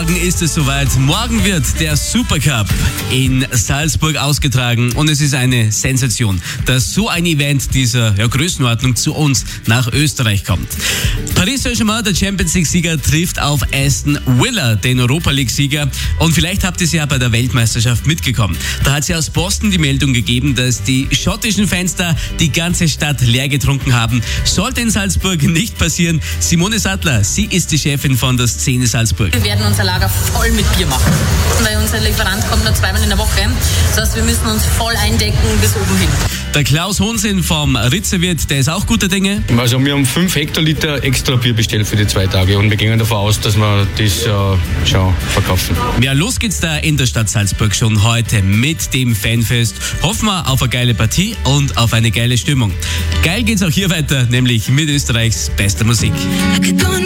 Morgen ist es soweit. Morgen wird der Supercup in Salzburg ausgetragen und es ist eine Sensation, dass so ein Event dieser Größenordnung zu uns nach Österreich kommt. Paris Saint-Germain, der Champions League-Sieger, trifft auf Aston Villa, den Europa League-Sieger. Und vielleicht habt ihr es ja bei der Weltmeisterschaft mitgekommen. Da hat es ja aus Boston die Meldung gegeben, dass die schottischen Fans da die ganze Stadt leer getrunken haben. Sollte in Salzburg nicht passieren. Simone Sattler, sie ist die Chefin von der Szene Salzburg. Wir werden unser Lager voll mit Bier machen, weil unser Lieferant kommt nur zweimal in der Woche. Das heißt, wir müssen uns voll eindecken bis oben hin. Der Klaus Honsin vom Ritzewirt, der ist auch guter Dinge. Also wir haben 5 Hektoliter extra Bier bestellt für die 2 Tage und wir gehen davon aus, dass wir das schon verkaufen. Ja, los geht's da in der Stadt Salzburg schon heute mit dem Fanfest. Hoffen wir auf eine geile Partie und auf eine geile Stimmung. Geil geht's auch hier weiter, nämlich mit Österreichs bester Musik.